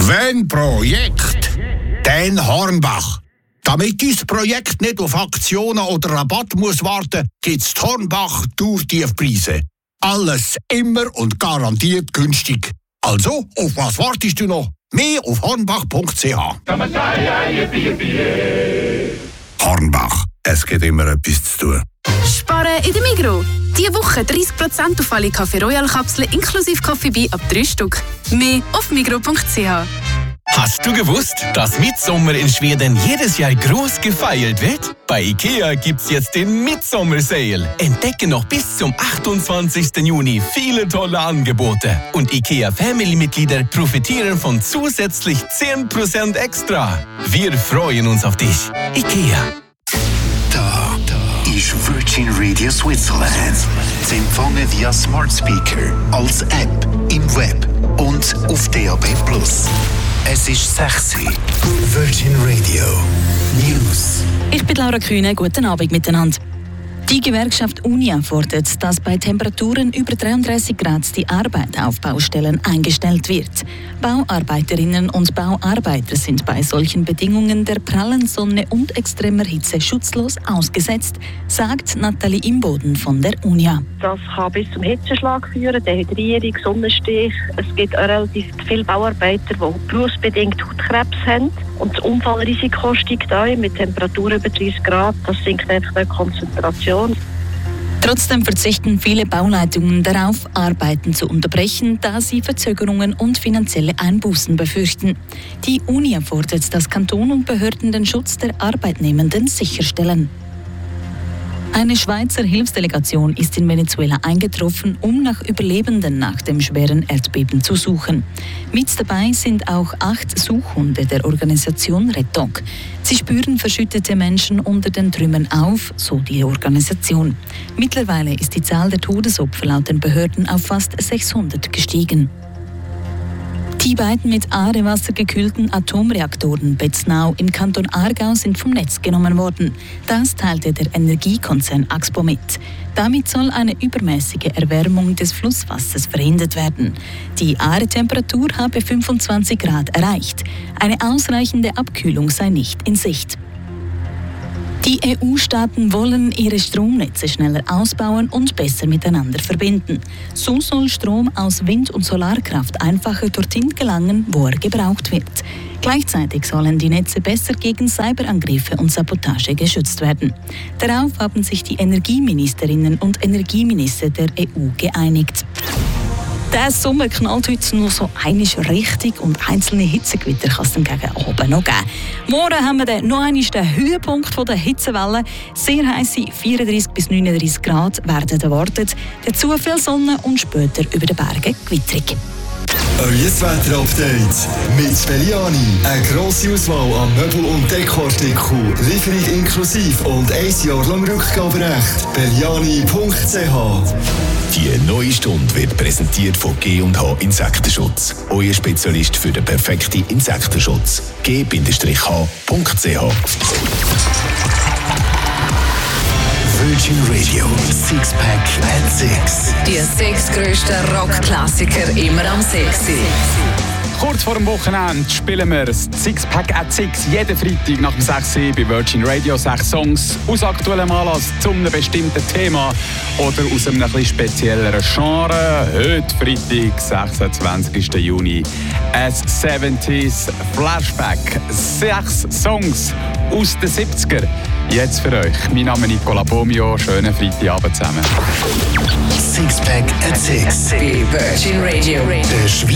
Wenn Projekt, dann Hornbach. Damit dein Projekt nicht auf Aktionen oder Rabatt muss warten, gibt's Hornbach Tiefpreise. Alles immer und garantiert günstig. Also, auf was wartest du noch? Mehr auf hornbach.ch. Hornbach, es gibt immer etwas zu tun. Sparen in der Migros. Diese Woche 30% auf alle Café Royal Kapseln inklusive Coffee ab 3 Stück. Mehr auf migros.ch. Hast du gewusst, dass Mitsommer in Schweden jedes Jahr groß gefeiert wird? Bei IKEA gibt's jetzt den Mitsommer-Sale. Entdecke noch bis zum 28. Juni viele tolle Angebote. Und IKEA Family-Mitglieder profitieren von zusätzlich 10% extra. Wir freuen uns auf dich. IKEA. Da ist Virgin Radio Switzerland. Zu empfangen via Smart Speaker, als App, im Web und auf DAB+. Es ist 6 Uhr. Virgin Radio News. Ich bin Laura Kühne, guten Abend miteinander. Die Gewerkschaft Unia fordert, dass bei Temperaturen über 33 Grad die Arbeit auf Baustellen eingestellt wird. Bauarbeiterinnen und Bauarbeiter sind bei solchen Bedingungen der prallen Sonne und extremer Hitze schutzlos ausgesetzt, sagt Nathalie Imboden von der Unia. Das kann bis zum Hitzeschlag führen, Dehydrierung, Sonnenstich. Es gibt auch relativ viele Bauarbeiter, die berufsbedingt Hautkrebs haben. Und das Unfallrisiko steigt auch mit Temperaturen über 30 Grad. Das sinkt einfach die Konzentration. Trotzdem verzichten viele Bauleitungen darauf, Arbeiten zu unterbrechen, da sie Verzögerungen und finanzielle Einbußen befürchten. Die Unia fordert, dass Kanton und Behörden den Schutz der Arbeitnehmenden sicherstellen. Eine Schweizer Hilfsdelegation ist in Venezuela eingetroffen, um nach Überlebenden nach dem schweren Erdbeben zu suchen. Mit dabei sind auch 8 Suchhunde der Organisation Red Dog. Sie spüren verschüttete Menschen unter den Trümmern auf, so die Organisation. Mittlerweile ist die Zahl der Todesopfer laut den Behörden auf fast 600 gestiegen. Die beiden mit Aarewasser gekühlten Atomreaktoren Betznau im Kanton Aargau sind vom Netz genommen worden. Das teilte der Energiekonzern Axpo mit. Damit soll eine übermäßige Erwärmung des Flusswassers verhindert werden. Die Aare-Temperatur habe 25 Grad erreicht. Eine ausreichende Abkühlung sei nicht in Sicht. Die EU-Staaten wollen ihre Stromnetze schneller ausbauen und besser miteinander verbinden. So soll Strom aus Wind- und Solarkraft einfacher dorthin gelangen, wo er gebraucht wird. Gleichzeitig sollen die Netze besser gegen Cyberangriffe und Sabotage geschützt werden. Darauf haben sich die Energieministerinnen und Energieminister der EU geeinigt. Der Sommer knallt heute nur so einmal richtig und einzelne Hitzegewitter kann es dann gegen Abend noch geben. Morgen haben wir dann noch einmal den Höhepunkt der Hitzewelle. Sehr heisse 34 bis 39 Grad werden erwartet. Dazu viel Sonne und später über den Bergen Gewitterung. Euer Wetter-Update mit Belliani. Eine grosse Auswahl an Möbel- und Dekoartikeln. Lieferung inklusive und 1 Jahr lang Rückgaberecht. Belliani.ch. Die neue Stunde wird präsentiert von G&H Insektenschutz. Euer Spezialist für den perfekten Insektenschutz. G-H.ch. Virgin Radio Sixpack at 6. Die 6 grössten Rock-Klassiker immer am 6. Kurz vor dem Wochenende spielen wir das Sixpack at 6 jeden Freitag nach dem 6 Uhr bei Virgin Radio. 6 Songs aus aktuellem Anlass zu einem bestimmten Thema oder aus einem etwas spezielleren Genre. Heute Freitag, 26. Juni, ein 70s Flashback. 6 Songs aus den 70er. Jetzt für euch. Mein Name ist Nicola Bomio. Schönen Freitagabend zusammen. Sixpack at 6 Bei Virgin Radio.